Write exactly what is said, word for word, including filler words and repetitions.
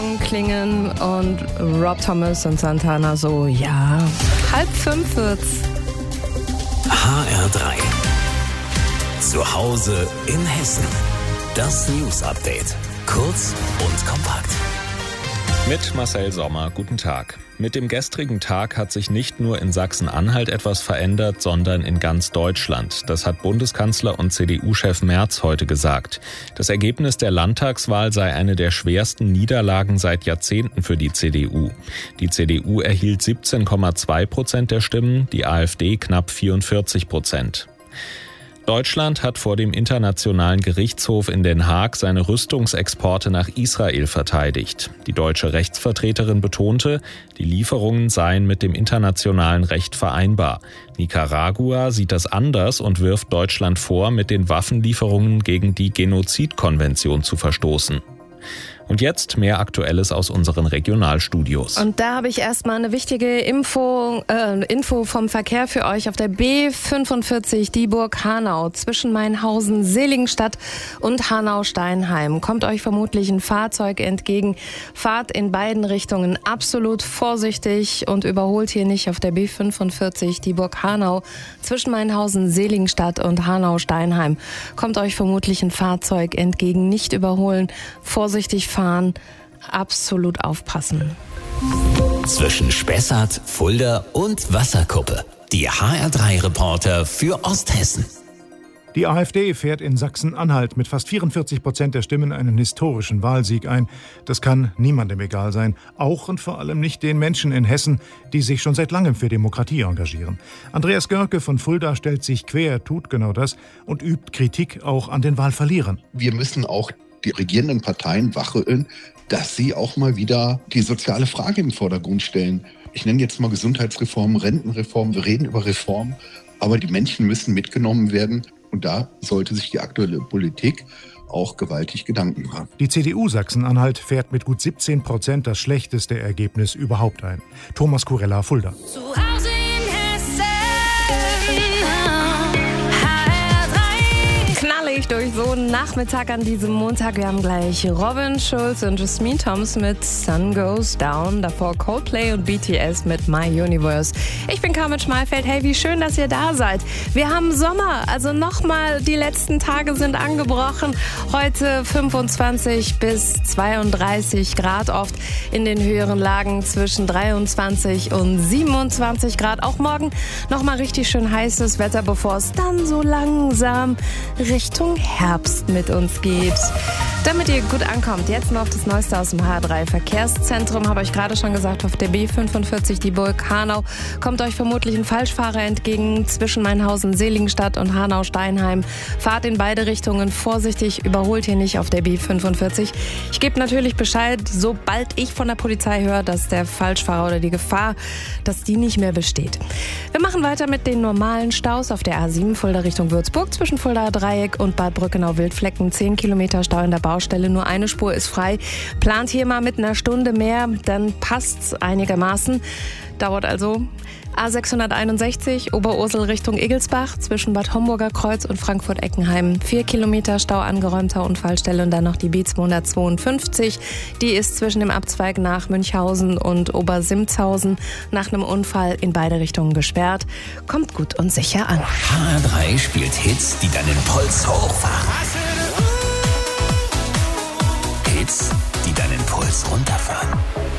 Glocken klingen und Rob Thomas und Santana so, ja, halb fünf wird's. H R drei. Zu Hause in Hessen. Das News Update. Kurz und kompakt. Mit Marcel Sommer, guten Tag. Mit dem gestrigen Tag hat sich nicht nur in Sachsen-Anhalt etwas verändert, sondern in ganz Deutschland. Das hat Bundeskanzler und C D U-Chef Merz heute gesagt. Das Ergebnis der Landtagswahl sei eine der schwersten Niederlagen seit Jahrzehnten für die C D U. Die C D U erhielt siebzehn Komma zwei Prozent der Stimmen, die AfD knapp vierundvierzig Prozent. Deutschland hat vor dem Internationalen Gerichtshof in Den Haag seine Rüstungsexporte nach Israel verteidigt. Die deutsche Rechtsvertreterin betonte, die Lieferungen seien mit dem internationalen Recht vereinbar. Nicaragua sieht das anders und wirft Deutschland vor, mit den Waffenlieferungen gegen die Genozidkonvention zu verstoßen. Und jetzt mehr Aktuelles aus unseren Regionalstudios. Und da habe ich erstmal eine wichtige Info, äh, Info vom Verkehr für euch auf der B fünfundvierzig Dieburg-Hanau zwischen Mainhausen, Seligenstadt und Hanau-Steinheim. Kommt euch vermutlich ein Fahrzeug entgegen. Fahrt in beiden Richtungen absolut vorsichtig und überholt hier nicht auf der B fünfundvierzig Dieburg-Hanau zwischen Mainhausen, Seligenstadt und Hanau-Steinheim. Kommt euch vermutlich ein Fahrzeug entgegen. Nicht überholen, vorsichtig fahren. Fahren, absolut aufpassen. Zwischen Spessart, Fulda und Wasserkuppe. Die H R drei Reporter für Osthessen. Die AfD fährt in Sachsen-Anhalt mit fast vierundvierzig Prozent der Stimmen einen historischen Wahlsieg ein. Das kann niemandem egal sein, auch und vor allem nicht den Menschen in Hessen, die sich schon seit langem für Demokratie engagieren. Andreas Görke von Fulda stellt sich quer, tut genau das und übt Kritik auch an den Wahlverlierern. Wir müssen auch die regierenden Parteien wachrütteln, dass sie auch mal wieder die soziale Frage im Vordergrund stellen. Ich nenne jetzt mal Gesundheitsreform, Rentenreform, wir reden über Reform, aber die Menschen müssen mitgenommen werden und da sollte sich die aktuelle Politik auch gewaltig Gedanken machen. Die C D U Sachsen-Anhalt fährt mit gut siebzehn Prozent das schlechteste Ergebnis überhaupt ein. Thomas Kurella, Fulda. Durch so einen Nachmittag an diesem Montag. Wir haben gleich Robin Schulz und Jasmine Thoms mit Sun Goes Down. Davor Coldplay und B T S mit My Universe. Ich bin Carmen Schmalfeld. Hey, wie schön, dass ihr da seid. Wir haben Sommer, also nochmal, die letzten Tage sind angebrochen. Heute fünfundzwanzig bis zweiunddreißig Grad, oft in den höheren Lagen zwischen dreiundzwanzig und siebenundzwanzig Grad. Auch morgen nochmal richtig schön heißes Wetter, bevor es dann so langsam Richtung Herbst mit uns geht. Damit ihr gut ankommt, jetzt noch das Neueste aus dem H R drei Verkehrszentrum. Habe ich gerade schon gesagt, auf der B fünfundvierzig Dieburg-Hanau kommt euch vermutlich ein Falschfahrer entgegen zwischen Mainhausen, Seligenstadt und Hanau-Steinheim. Fahrt in beide Richtungen vorsichtig, überholt hier nicht auf der B fünfundvierzig. Ich gebe natürlich Bescheid, sobald ich von der Polizei höre, dass der Falschfahrer oder die Gefahr, dass die nicht mehr besteht. Wir machen weiter mit den normalen Staus auf der A sieben Fulda Richtung Würzburg zwischen Fulda Dreieck und Bad Brückenau-Wildflecken. zehn Kilometer Stau in der Baustelle, nur eine Spur ist frei. Plant hier mal mit einer Stunde mehr, dann passt's einigermaßen. Dauert also A sechshunderteinundsechzig Oberursel Richtung Egelsbach zwischen Bad Homburger Kreuz und Frankfurt-Eckenheim. Vier Kilometer Stau, angeräumter Unfallstelle und dann noch die B zweihundertzweiundfünfzig. Die ist zwischen dem Abzweig nach Münchhausen und Obersimzhausen nach einem Unfall in beide Richtungen gesperrt. Kommt gut und sicher an. H R drei spielt Hits, die deinen Puls hochfahren. Hits, die deinen Puls runterfahren.